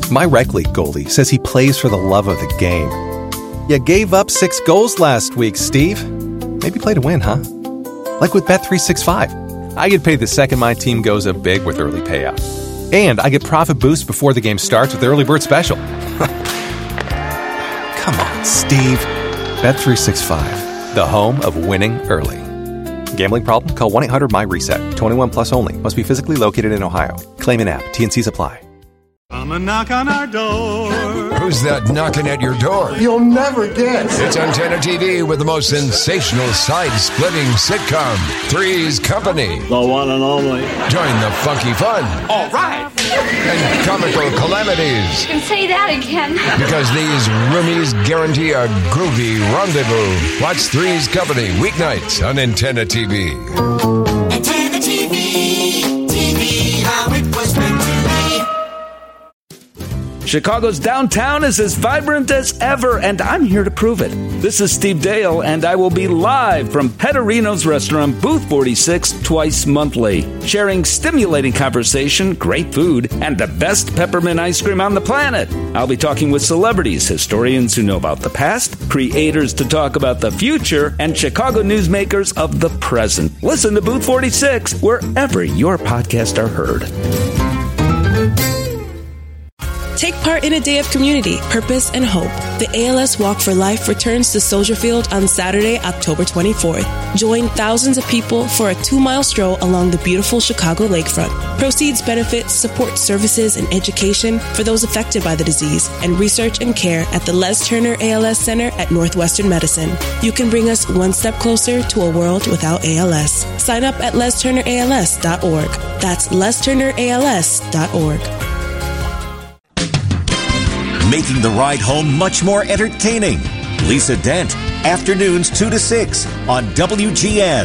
My rec league goalie says he plays for the love of the game. You gave up 6 goals last week, Steve. Maybe play to win, huh? Like with Bet365. I get paid the second my team goes up big with early payout. And I get profit boost before the game starts with Early Bird Special. Come on, Steve. Bet365, the home of winning early. Gambling problem? Call 1-800-MY-RESET. 21 plus only. Must be physically located in Ohio. Claim in app. T&Cs apply. Come and knock on our door. Who's that knocking at your door? You'll never guess. It's Antenna TV with the most sensational side-splitting sitcom, Three's Company. The one and only. Join the funky fun. All right. And comical calamities. You can say that again. Because these roomies guarantee a groovy rendezvous. Watch Three's Company weeknights on Antenna TV. Antenna TV, TV how it was meant to be. Chicago's downtown is as vibrant as ever, and I'm here to prove it. This is Steve Dale, and I will be live from Petterino's restaurant, Booth 46, twice monthly, sharing stimulating conversation, great food, and the best peppermint ice cream on the planet. I'll be talking with celebrities, historians who know about the past, creators to talk about the future, and Chicago newsmakers of the present. Listen to Booth 46 wherever your podcasts are heard. Take part in a day of community, purpose, and hope. The ALS Walk for Life returns to Soldier Field on Saturday, October 24th. Join thousands of people for a 2-mile stroll along the beautiful Chicago lakefront. Proceeds benefit support services and education for those affected by the disease and research and care at the Les Turner ALS Center at Northwestern Medicine. You can bring us one step closer to a world without ALS. Sign up at lesturnерals.org. That's lesturnерals.org. Making the ride home much more entertaining. Lisa Dent, afternoons 2 to 6 on WGN.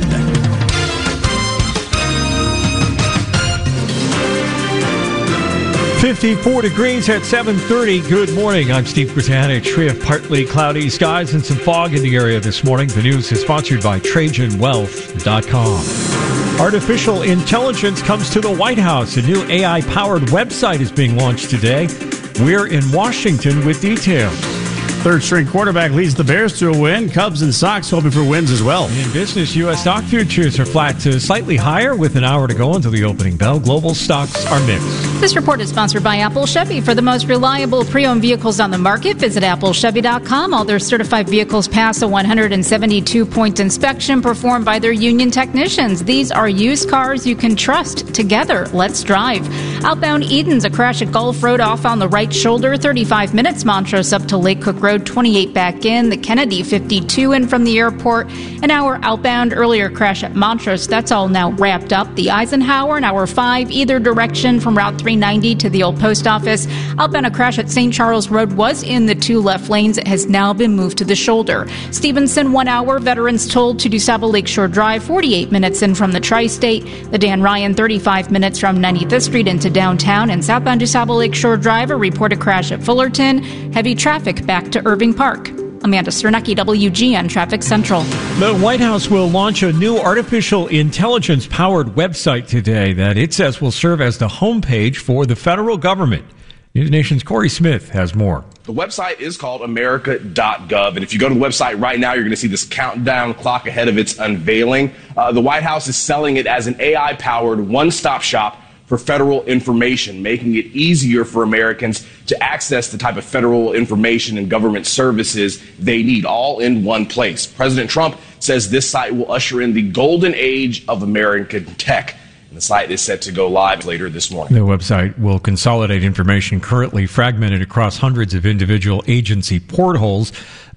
54 degrees at 7:30. Good morning. I'm Steve Britanich. We have partly cloudy skies and some fog in the area this morning. The news is sponsored by TrajanWealth.com. Artificial intelligence comes to the White House. A new AI-powered website is being launched today. We're in Washington with details. Third-string quarterback leads the Bears to a win. Cubs and Sox hoping for wins as well. In business, U.S. stock futures are flat to slightly higher with an hour to go until the opening bell. Global stocks are mixed. This report is sponsored by Apple Chevy. For the most reliable pre-owned vehicles on the market, visit applechevy.com. All their certified vehicles pass a 172-point inspection performed by their union technicians. These are used cars you can trust. Together, let's drive. Outbound Edens, a crash at Gulf Road off on the right shoulder. 35 minutes. Montrose up to Lake Cook Road. 28 back in. The Kennedy 52 in from the airport. An hour outbound. Earlier crash at Montrose. That's all now wrapped up. The Eisenhower, an hour 5 either direction from Route 390 to the old post office. Outbound, a crash at St. Charles Road was in the 2 left lanes. It has now been moved to the shoulder. Stevenson, 1 hour. Veterans told to DuSable Lakeshore Drive. 48 minutes in from the Tri-State. The Dan Ryan, 35 minutes from 95th Street into downtown. And southbound DuSable Lakeshore Drive, a reported crash at Fullerton. Heavy traffic back to Irving Park. Amanda Cernecki, WGN Traffic Central. The White House will launch a new artificial intelligence-powered website today that it says will serve as the homepage for the federal government. News Nation's Corey Smith has more. The website is called America.gov, and if you go to the website right now, you're going to see this countdown clock ahead of its unveiling. The White House is selling it as an AI-powered one-stop shop for federal information, making it easier for Americans to access the type of federal information and government services they need, all in one place. President Trump says this site will usher in the golden age of American tech. And the site is set to go live later this morning. The website will consolidate information currently fragmented across hundreds of individual agency portals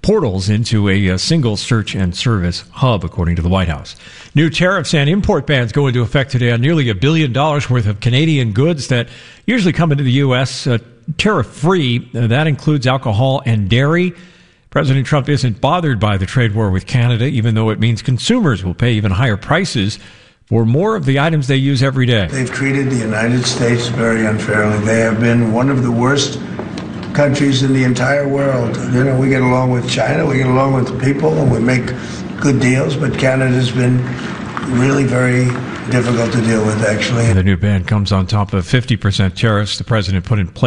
into a single search and service hub, according to the White House. New tariffs and import bans go into effect today on nearly $1 billion worth of Canadian goods that usually come into the U.S. Tariff-free. That includes alcohol and dairy. President Trump isn't bothered by the trade war with Canada, even though it means consumers will pay even higher prices for more of the items they use every day. They've treated the United States very unfairly. They have been one of the worst countries in the entire world. You know, we get along with China, we get along with the people, and we make good deals, but Canada's been really very difficult to deal with, actually. The new ban comes on top of 50% tariffs the president put in place